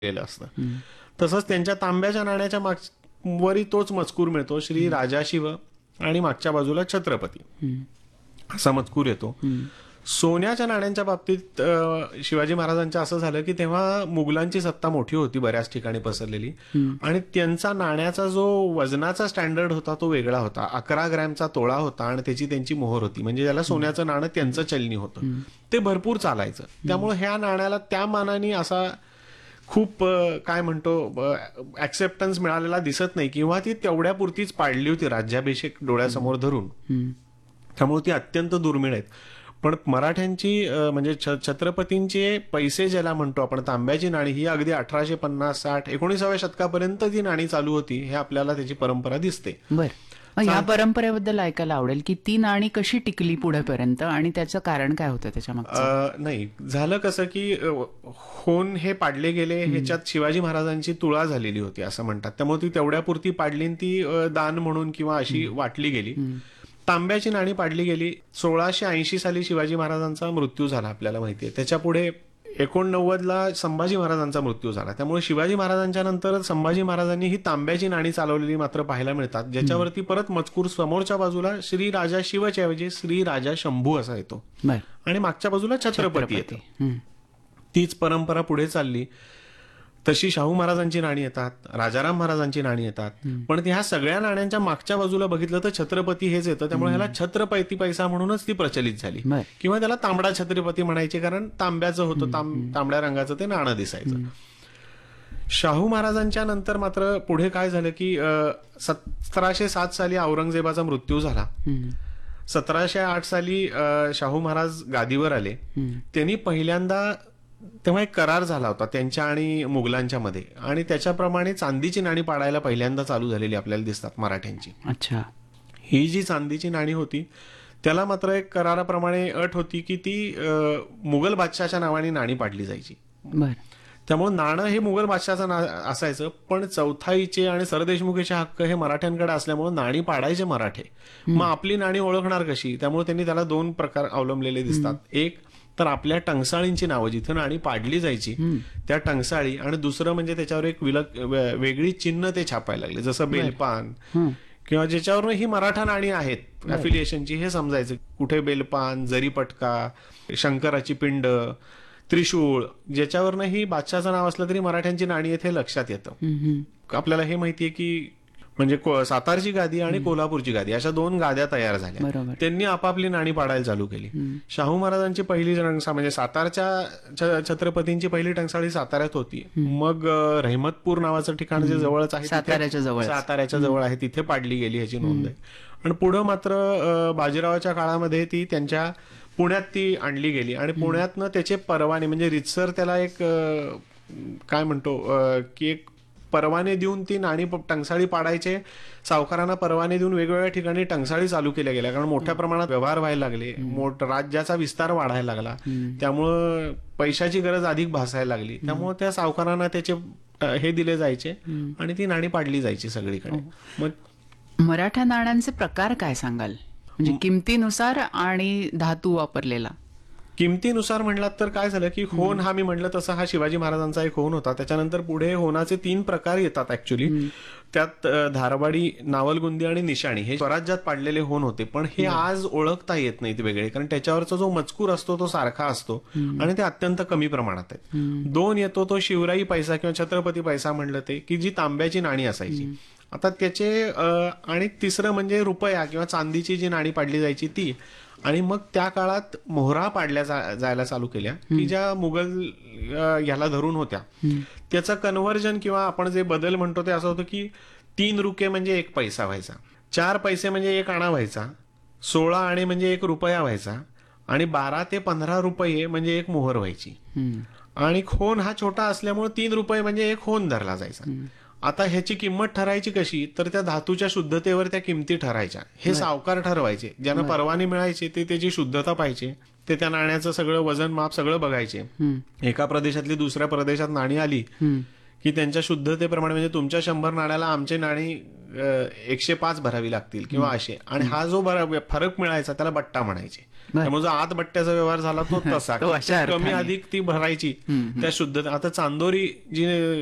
केलेलं असतं. तसंच त्यांच्या तांब्याच्या नाण्याच्या वरी तोच मजकूर मिळतो, श्री राजा शिव आणि मागच्या बाजूला छत्रपती असा मजकूर येतो. सोन्याच्या नाण्यांच्या बाबतीत शिवाजी महाराजांच्या असं झालं की तेव्हा मुघलांची सत्ता मोठी होती, बऱ्याच ठिकाणी पसरलेली, आणि त्यांचा नाण्याचा जो वजनाचा स्टँडर्ड होता तो वेगळा होता. 11 ग्रॅमचा तोळा होता आणि त्याची त्यांची मोहर होती, म्हणजे ज्याला सोन्याचं नाणं त्यांचं चलनी होतं, ते भरपूर चालायचं. त्यामुळे ह्या नाण्याला त्या मानाने असा खूप काय म्हणतो ऍक्सेप्टन्स मिळालेला दिसत नाही, किंवा ती तेवढ्या पुरतीच पाडली होती राज्याभिषेक डोळ्यासमोर धरून, त्यामुळे ती अत्यंत दुर्मिळ आहेत. पण मराठ्यांची म्हणजे छत्रपतींचे पैसे ज्याला म्हणतो आपण, तांब्याची नाणी, ही अगदी 1850, 60, 19व्या शतकापर्यंत ती नाणी चालू होती. हे आपल्याला त्याची परंपरा दिसते. बरं, या परंपरेबद्दल ऐकायला आवडेल की ती नाणी कशी टिकली पुढेपर्यंत आणि त्याचं कारण काय होतं त्याच्या मागचं? नाही, झालं कसं की होन हे पाडले गेले, ह्याच्यात शिवाजी महाराजांची तुळा झालेली होती असं म्हणतात, त्यामुळे ती तेवढ्यापुरती पाडली आणि ती दान म्हणून किंवा अशी वाटली गेली. तांब्याची नाणी पाडली गेली. 1680 साली शिवाजी महाराजांचा मृत्यू झाला, आपल्याला माहितीये. त्याच्या पुढे 89ला संभाजी महाराजांचा मृत्यू झाला. त्यामुळे शिवाजी महाराजांच्या नंतर संभाजी महाराजांनी ही तांब्याची नाणी चालवलेली मात्र पाहायला मिळतात, ज्याच्यावरती परत मजकूर समोरच्या बाजूला श्री राजा शिवच्या ऐवजी श्री राजा शंभू असा येतो आणि मागच्या बाजूला छत्रपती येतो. तीच परंपरा पुढे चालली. तशी शाहू महाराजांची नाणी येतात, राजाराम महाराजांची नाणी येतात, पण ह्या सगळ्या नाण्यांच्या मागच्या बाजूला बघितलं तर छत्रपती हेच येतं. त्यामुळे ह्याला छत्रपती पैसा म्हणूनच ती प्रचलित झाली, किंवा त्याला तांबडा छत्रपती म्हणायचे, कारण तांब्याचं होतं, तांबड्या रंगाचं ते नाणं दिसायचं. शाहू महाराजांच्या नंतर मात्र पुढे काय झालं की 1707 साली औरंगजेबाचा मृत्यू झाला. 1708 साली शाहू महाराज गादीवर आले. त्यांनी पहिल्यांदा, तेव्हा एक करार झाला होता त्यांच्या आणि मुघलांच्या मध्ये, आणि त्याच्याप्रमाणे चांदीची नाणी पाडायला पहिल्यांदा चालू झालेली आपल्याला दिसतात मराठ्यांची. अच्छा. ही जी चांदीची नाणी होती त्याला मात्र एक कराराप्रमाणे अट होती की ती मुघल बादशाहच्या नावाने नाणी पाडली जायची. त्यामुळे नाणं हे मुघल बादशाहचं असायचं, पण चौथाईचे आणि सरदेशमुखीचे हक्क हे मराठ्यांकडे असल्यामुळे नाणी पाडायचे मराठे. मग आपली नाणी ओळखणार कशी? त्यामुळे त्यांनी त्याला 2 प्रकार अवलंबलेले दिसतात. एक तर आपल्या टंकसाळींची नावं, जिथं नाणी पाडली जायची त्या टंकसाळी, आणि दुसरं म्हणजे त्याच्यावर एक वेगळी चिन्ह ते छापायला लागले, जसं बेलपान, किंवा ज्याच्यावर ही मराठा नाणी आहेत अफिलिएशनची हे समजायचं. कुठे बेलपान, जरीपटका, शंकराची पिंड, त्रिशूळ, ज्याच्यावरनं ही बादशाचं नाव असलं तरी मराठ्यांची नाणी आहेत हे लक्षात येतं. आपल्याला हे माहितीये की म्हणजे सातारची गादी आणि कोल्हापूरची गादी अशा 2 गाद्या तयार झाल्या. त्यांनी आपापली नाणी पाडायला चालू केली. शाहू महाराजांची पहिली म्हणजे सातारच्या छत्रपतींची पहिली टंकसाळी साताऱ्यात होती. मग रहमतपूर नावाचं ठिकाण जे जवळच आहे, साताऱ्याच्या जवळ आहे, तिथे पाडली गेली ह्याची नोंद आहे. आणि पुढं मात्र बाजीरावाच्या काळामध्ये ती त्यांच्या पुण्यात ती आणली गेली, आणि पुण्यातनं त्याचे परवाने म्हणजे रितसर त्याला एक काय म्हणतो की एक परवाने देऊन ती नाणी टंकसाळी पाडायचे. सावकारांना परवाने देऊन वेगवेगळ्या ठिकाणी टंकसाळी चालू केल्या गेल्या, कारण मोठ्या प्रमाणात व्यवहार व्हायला लागले, राज्याचा विस्तार वाढायला लागला, त्यामुळं पैशाची गरज अधिक भासायला लागली. त्यामुळे त्या सावकारांना त्याचे हे दिले जायचे आणि ती नाणी पाडली जायची सगळीकडे. मग मराठा नाण्यांचे प्रकार काय सांगाल? म्हणजे किमतीनुसार आणि धातू वापरलेला. किमतीनुसार म्हणलात तर काय झालं की होन, हा मी म्हटलं तसा हा शिवाजी महाराजांचा एक होन होता. त्याच्यानंतर पुढे होनाचे 3 प्रकार येतात ऍक्च्युली. त्यात धारवाडी, नावलगुंदी आणि निशाणी हे स्वराज्यात पाडलेले होन होते, पण हे आज ओळखता येत नाहीत वेगळे, कारण त्याच्यावरचा जो मजकूर असतो तो सारखा असतो आणि ते अत्यंत कमी प्रमाणात आहेत. 2 येतो तो शिवराई पैसा किंवा छत्रपती पैसा म्हणलं ते, की जी तांब्याची नाणी असायची. आता त्याचे आणि तिसरं म्हणजे रुपया किंवा चांदीची जी नाणी पाडली जायची ती. आणि मग त्या काळात मोहरा पाडल्या जायला चालू केल्या, की ज्या मुघल ह्याला धरून होत्या. त्याचं कन्व्हर्जन किंवा आपण जे बदल म्हणतो ते असं होतं की 3 रुपये म्हणजे 1 पैसा व्हायचा, 4 पैसे म्हणजे 1 आणा व्हायचा, 16 आणे म्हणजे 1 रुपया व्हायचा, आणि 12 ते 15 रुपये म्हणजे 1 मोहर व्हायची. आणि होन हा छोटा असल्यामुळे 3 रुपये म्हणजे 1 होन धरला जायचा. आता ह्याची किंमत ठरायची कशी, तर त्या धातूच्या शुद्धतेवर त्या किमती ठरायच्या. हे सावकार ठरवायचे, ज्यांना परवाने मिळायचे ते त्याची शुद्धता पाहिजे, ते त्या नाण्याचं सगळं वजन माप सगळं बघायचे. एका प्रदेशातली दुसऱ्या प्रदेशात नाणी आली की त्यांच्या शुद्धतेप्रमाणे म्हणजे तुमच्या 100 नाण्याला आमचे नाणी 105 भरावी लागतील किंवा असे. आणि हा जो फरक मिळायचा त्याला बट्टा म्हणायचे. त्यामुळे जो आत बट्ट्याचा व्यवहार झाला तो तसा तो अशा कमी अर्थाने. अधिक ती भरायची त्या शुद्धता. आता चांदोरी जी